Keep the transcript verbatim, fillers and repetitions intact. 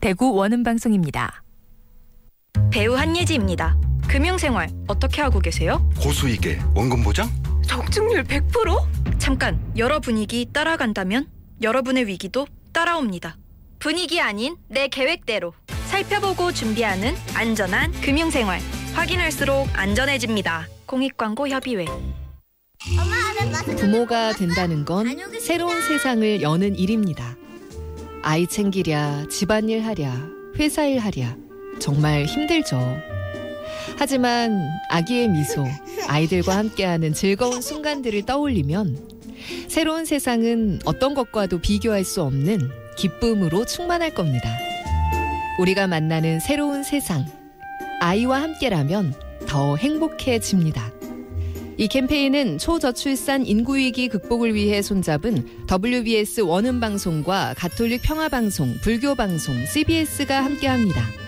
대구 원음방송입니다. 배우 한예지입니다. 금융생활 어떻게 하고 계세요? 고수익에 원금 보장? 적중률 백 퍼센트? 잠깐, 여러 분위기 따라간다면 여러분의 위기도 따라옵니다. 분위기 아닌 내 계획대로 살펴보고 준비하는 안전한 금융생활. 확인할수록 안전해집니다. 공익광고협의회. 부모가 된다는 건 새로운 세상을 여는 일입니다. 아이 챙기랴, 집안일 하랴, 회사일 하랴 정말 힘들죠. 하지만 아기의 미소, 아이들과 함께하는 즐거운 순간들을 떠올리면 새로운 세상은 어떤 것과도 비교할 수 없는 기쁨으로 충만할 겁니다. 우리가 만나는 새로운 세상, 아이와 함께라면 더 행복해집니다. 이 캠페인은 초저출산 인구위기 극복을 위해 손잡은 더블유비에스 원음방송과 가톨릭 평화방송, 불교방송, 씨비에스가 함께합니다.